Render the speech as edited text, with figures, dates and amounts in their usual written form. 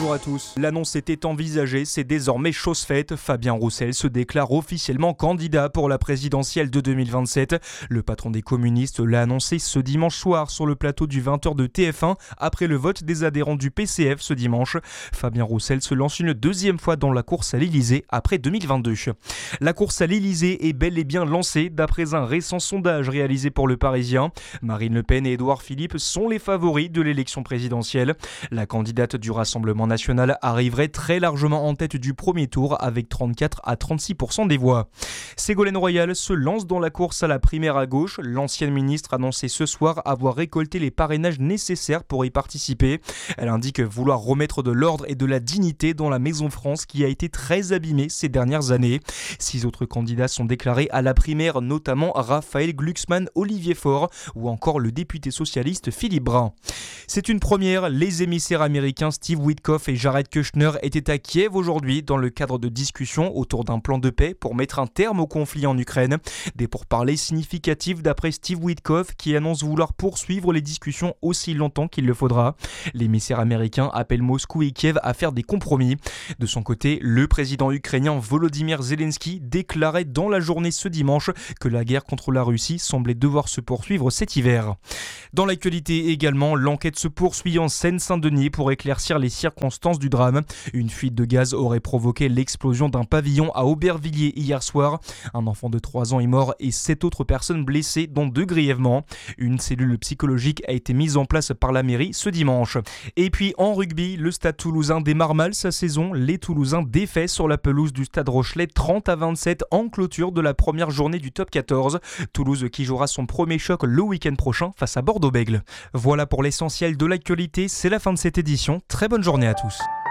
Bonjour à tous. L'annonce était envisagée, c'est désormais chose faite. Fabien Roussel se déclare officiellement candidat pour la présidentielle de 2027. Le patron des communistes l'a annoncé ce dimanche soir sur le plateau du 20h de TF1 après le vote des adhérents du PCF ce dimanche. Fabien Roussel se lance une deuxième fois dans la course à l'Elysée après 2022. La course à l'Elysée est bel et bien lancée d'après un récent sondage réalisé pour Le Parisien. Marine Le Pen et Édouard Philippe sont les favoris de l'élection présidentielle. La candidate du Rassemblement national arriverait très largement en tête du premier tour avec 34 à 36% des voix. Ségolène Royal se lance dans la course à la primaire à gauche. L'ancienne ministre annonçait ce soir avoir récolté les parrainages nécessaires pour y participer. Elle indique vouloir remettre de l'ordre et de la dignité dans la Maison France qui a été très abîmée ces dernières années. 6 autres candidats sont déclarés à la primaire, notamment Raphaël Glucksmann, Olivier Faure ou encore le député socialiste Philippe Brun. C'est une première, les émissaires américains Steve Witkoff et Jared Kushner étaient à Kiev aujourd'hui dans le cadre de discussions autour d'un plan de paix pour mettre un terme au conflit en Ukraine. Des pourparlers significatifs d'après Steve Witkoff qui annonce vouloir poursuivre les discussions aussi longtemps qu'il le faudra. L'émissaire américain appelle Moscou et Kiev à faire des compromis. De son côté, le président ukrainien Volodymyr Zelensky déclarait dans la journée ce dimanche que la guerre contre la Russie semblait devoir se poursuivre cet hiver. Dans l'actualité également, l'enquête se poursuit en Seine-Saint-Denis pour éclaircir les circonstances du drame. Une fuite de gaz aurait provoqué l'explosion d'un pavillon à Aubervilliers hier soir. Un enfant de 3 ans est mort et 7 autres personnes blessées, dont 2 grièvement. Une cellule psychologique a été mise en place par la mairie ce dimanche. Et puis en rugby, le Stade Toulousain démarre mal sa saison. Les Toulousains défaits sur la pelouse du Stade Rochelet 30-27 en clôture de la première journée du top 14. Toulouse qui jouera son premier choc le week-end prochain face à Bordeaux-Bègles. Voilà pour l'essentiel de l'actualité, c'est la fin de cette édition. Très bonne journée à tous.